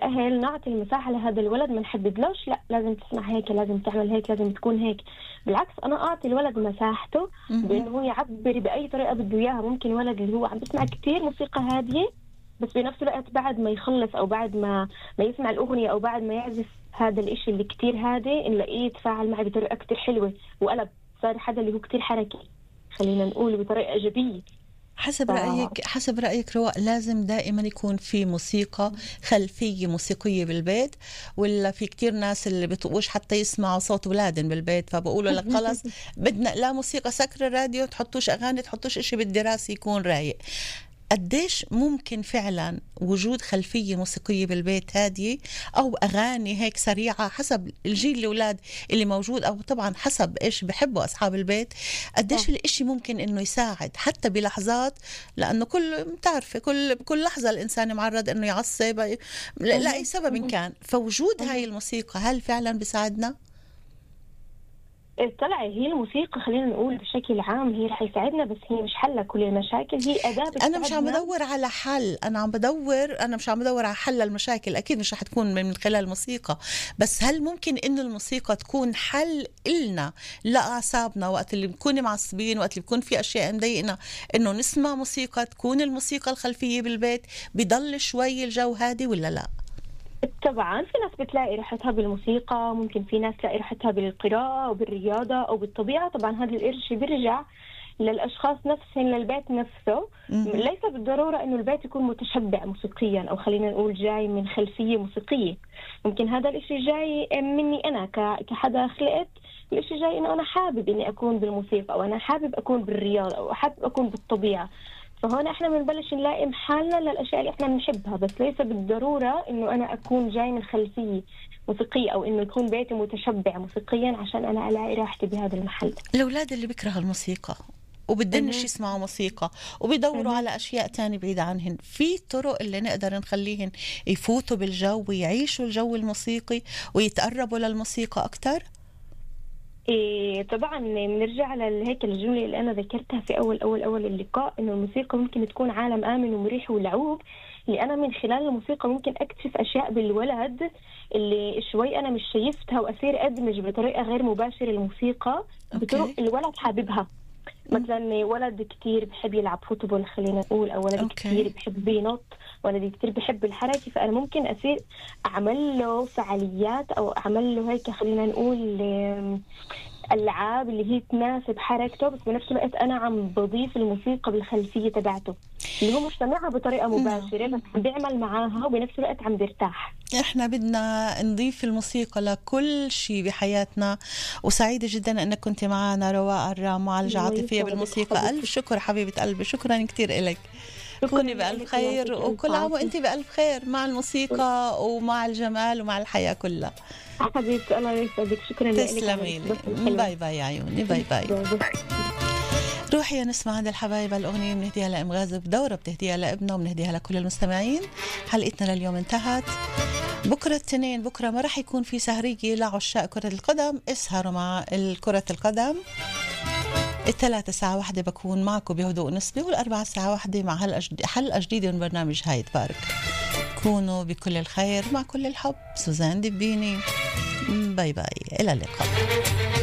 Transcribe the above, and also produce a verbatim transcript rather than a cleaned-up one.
كأهل نعطي المساحة لهذا الولد، ما نحددلوش لا لازم تسمع هيك، لازم تعمل هيك، لازم تكون هيك. بالعكس أنا أعطي الولد مساحته بأنه هو يعبر بأي طريقة بده إياها. ممكن ولد اللي هو عم بسمع كتير موسيقى هادية، بس بنفس الوقت بعد ما يخلص أو بعد ما ما يسمع الأغنية أو بعد ما يعزف هذا الإشي اللي كتير هادي، نلاقيه يتفاعل معي بطريقة كتير حلوة وقلب صار حدا اللي هو كتير حركي، خلينا نقول بطريقة إيجابية. حسب ف... رأيك حسب رأيك رواء، لازم دائما يكون في موسيقى خلفية موسيقية بالبيت، ولا في كتير ناس اللي بتقوش حتى يسمعوا صوت أولادهم بالبيت فبقولوا لك خلص بدنا لا موسيقى، سكر الراديو، تحطوش أغاني، تحطوش إشي بالدراسة يكون رايق. قديش ممكن فعلا وجود خلفية موسيقية بالبيت هادية أو أغاني هيك سريعة حسب الجيل الأولاد اللي موجود، أو طبعا حسب إيش بحبوا أصحاب البيت، قديش الإشي ممكن إنه يساعد حتى بلحظات، لأنه كل بتعرفي كل كل لحظة الإنسان معرض إنه يعصب لأي سبب إن كان، فوجود هاي الموسيقى هل فعلا بيساعدنا؟ طلع هي الموسيقى خلينا نقول بشكل عام هي رح يساعدنا، بس هي مش حل كل المشاكل، هي أداة بتساعدنا. أنا مش عم بدور على حل، أنا عم بدور أنا مش عم بدور على حل المشاكل، أكيد مش رح تكون من خلال الموسيقى، بس هل ممكن إن الموسيقى تكون حل إلنا لأعصابنا وقت اللي بنكون معصبين، وقت اللي بيكون في أشياء مضايقنا، إنه نسمع موسيقى تكون الموسيقى الخلفية بالبيت بيضل شوي الجو هادي ولا لا؟ طبعا في ناس بتلاقي راحتها بالموسيقى، ممكن في ناس تلاقي راحتها بالقراءة أو بالرياضة أو بالطبيعة. طبعا هذا الإرش بيرجع للأشخاص نفسهم، للبيت نفسه. ليس بالضرورة إنه البيت يكون متشبع موسيقيا، أو خلينا نقول جاي من خلفية موسيقية. ممكن هذا الإشي جاي مني أنا كحدا خلقت الإشي جاي إنه أنا حابب إني أكون بالموسيقى، أو أنا حابب أكون بالرياضة، أو حابب أكون بالطبيعة. فهون احنا بنبلش نلاقي حالنا للاشياء اللي احنا بنحبها، بس ليس بالضروره انه انا اكون جاي من خلفيه موسيقيه او انه يكون بيتي متشبع موسيقيا عشان انا الاقي راحتي بهذا المحل. الاولاد اللي بيكرهوا الموسيقى وبدنش يسمعوا موسيقى وبيدوروا على اشياء تانية بعيدة عنهن، في طرق اللي نقدر نخليهن يفوتوا بالجو ويعيشوا الجو الموسيقي ويتقربوا للموسيقى اكتر؟ إيه طبعا بنرجع لهيك الجملة اللي أنا ذكرتها في أول أول أول اللقاء، إنه الموسيقى ممكن تكون عالم آمن ومريح ولعوب، اللي أنا من خلال الموسيقى ممكن أكتشف أشياء بالولد اللي شوي أنا مش شايفتها، وأصير أدمج بطريقة غير مباشرة الموسيقى بطرق الولد حاببها. مثلا ولد كتير بحب يلعب فوتبول خلينا نقول، أو ولد أوكي. كتير بحب ينط، ولد كتير بحب الحركة، فأنا ممكن أصير أعمل له فعاليات أو أعمل له هيك خلينا نقول ألعاب اللي هي تناسب حركته، بس بنفس الوقت أنا عم بضيف الموسيقى بالخلفية تبعته اللي هو مش سامعها بطريقة مباشرة، بس عم بيعمل معاها وبنفس الوقت عم بيرتاح. احنا بدنا نضيف الموسيقى لكل شيء بحياتنا، وسعيدة جدا انك كنت معنا رواء الرام، معالجة عاطفية بالموسيقى. ألف شكر حبيبة قلبي، شكرا كتير إلك، كوني بألف خير، وكل عام وانت بألف خير مع الموسيقى ومع الجمال ومع الحياة كلها. حبيبتي الله يسعدك، شكرا لك. تسلمي لي، باي باي يا عيوني، باي باي. روحي نسمع عند الحبايب الأغنية بنهديها لأم غازة بدورة بتهديها لابنه وبنهديها لكل المستمعين. حلقتنا لليوم انتهت. بكرة الاثنين بكرة ما رح يكون في سهرية لعشاق كرة القدم، اسهروا مع كرة القدم. الثلاثة ساعة واحدة بكون معكم بهدوء نسبي، والأربعة ساعة واحدة مع حلقة جديدة من برنامج هايد بارك. كونوا بكل الخير مع كل الحب. سوزان دبيني، باي باي، إلى اللقاء.